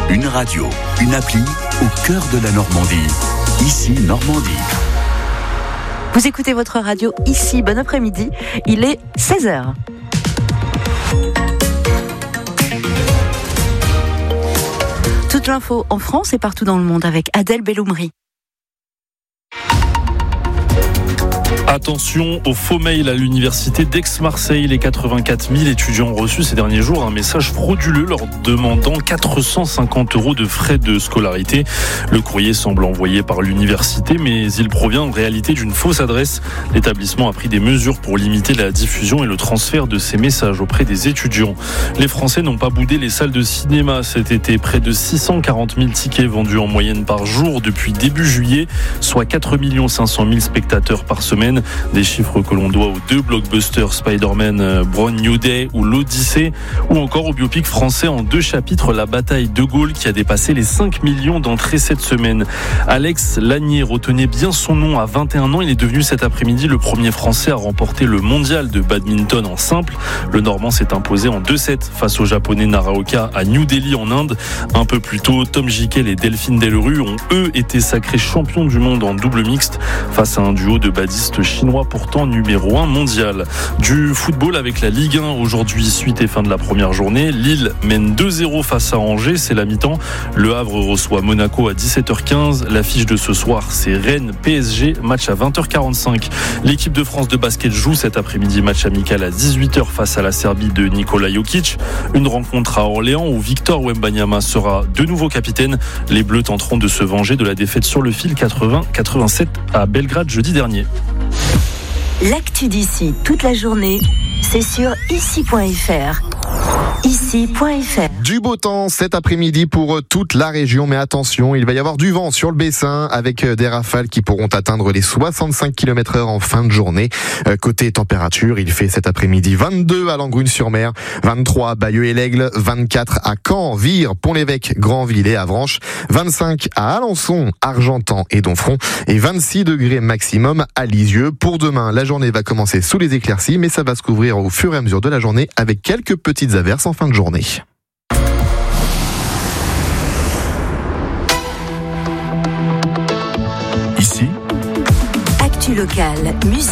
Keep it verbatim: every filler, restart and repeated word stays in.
Une radio, une appli au cœur de la Normandie. Ici Normandie. Vous écoutez votre radio ici, bon après-midi, il est seize heures. Toute l'info en France et partout dans le monde avec Adèle Belloumri. Attention aux faux mails à l'université d'Aix-Marseille. Les quatre-vingt-quatre mille étudiants ont reçu ces derniers jours un message frauduleux leur demandant quatre cent cinquante euros de frais de scolarité. Le courrier semble envoyé par l'université, mais il provient en réalité d'une fausse adresse. L'établissement a pris des mesures pour limiter la diffusion et le transfert de ces messages auprès des étudiants. Les Français n'ont pas boudé les salles de cinéma cet été. Près de six cent quarante mille tickets vendus en moyenne par jour depuis début juillet, soit quatre millions cinq cent mille spectateurs par semaine. Des chiffres que l'on doit aux deux blockbusters Spider-Man Brand New Day ou l'Odyssée, ou encore au biopic français en deux chapitres La Bataille de Gaulle qui a dépassé les cinq millions d'entrées cette semaine. Alex Lanier, retenez bien son nom, à vingt et un ans, il est devenu cet après-midi le premier Français à remporter le mondial de badminton en simple. Le Normand s'est imposé en deux sept face au Japonais Naraoka à New Delhi en Inde. Un peu plus tôt, Tom Jikel et Delphine Delru ont eux été sacrés champions du monde en double mixte face à un duo de badistes chinois pourtant numéro un mondial. Du football avec la Ligue un aujourd'hui, suite et fin de la première journée. Lille mène deux zéro face à Angers, c'est la mi-temps. Le Havre reçoit Monaco à dix-sept heures quinze. L'affiche de ce soir, c'est Rennes P S G, match à vingt heures quarante-cinq. L'équipe de France de basket joue cet après-midi, match amical à dix-huit heures face à la Serbie de Nikola Jokic. Une rencontre à Orléans où Victor Wembanyama sera de nouveau capitaine. Les Bleus tenteront de se venger de la défaite sur le fil quatre-vingts à quatre-vingt-sept à Belgrade jeudi dernier. L'actu d'ici toute la journée, c'est sur ici point f r. ici point f r. Du beau temps cet après-midi pour toute la région, mais attention, il va y avoir du vent sur le Bessin avec des rafales qui pourront atteindre les soixante-cinq kilomètres heure en fin de journée. Côté température, il fait cet après-midi vingt-deux à Langrune-sur-Mer, vingt-trois à Bayeux et l'Aigle, vingt-quatre à Caen, Vire, Pont-l'Évêque, Granville et Avranches, vingt-cinq à Alençon, Argentan et Donfront et vingt-six degrés maximum à Lisieux. Pour demain, la journée va commencer sous les éclaircies, mais ça va se couvrir au fur et à mesure de la journée avec quelques petites averses en fin de journée. Ici, Actu locale, musique.